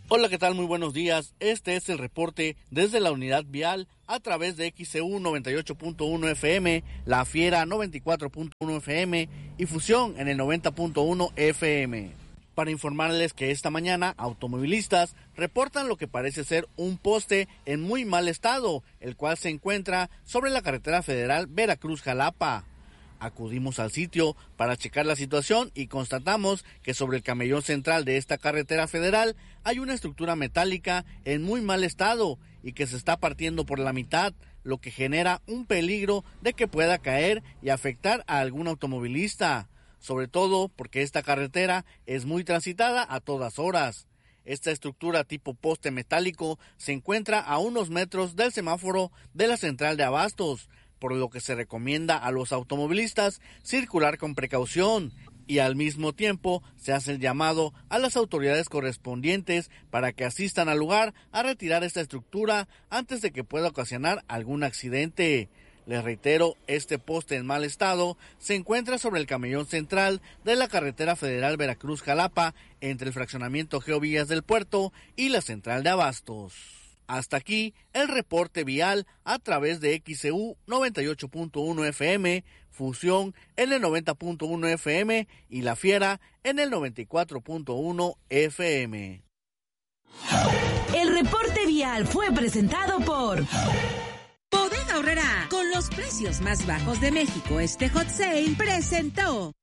Hola, ¿qué tal? Muy buenos días. Este es el reporte desde la unidad vial a través de XCU 98.1 FM, La Fiera 94.1 FM y Fusión en el 90.1 FM. Para informarles que esta mañana automovilistas reportan lo que parece ser un poste en muy mal estado, el cual se encuentra sobre la carretera federal Veracruz-Jalapa. Acudimos al sitio para checar la situación y constatamos que sobre el camellón central de esta carretera federal hay una estructura metálica en muy mal estado y que se está partiendo por la mitad, lo que genera un peligro de que pueda caer y afectar a algún automovilista, sobre todo porque esta carretera es muy transitada a todas horas. Esta estructura tipo poste metálico se encuentra a unos metros del semáforo de la central de abastos, por lo que se recomienda a los automovilistas circular con precaución y al mismo tiempo se hace el llamado a las autoridades correspondientes para que asistan al lugar a retirar esta estructura antes de que pueda ocasionar algún accidente. Les reitero, este poste en mal estado se encuentra sobre el camellón central de la carretera federal Veracruz-Jalapa entre el fraccionamiento Geo Villas del Puerto y la central de abastos. Hasta aquí el reporte vial a través de XCU 98.1 FM, Fusión en el 90.1 FM y La Fiera en el 94.1 FM. El reporte vial fue presentado por Bodega Aurrerá, con los precios más bajos de México. Este Hot Sale presentó.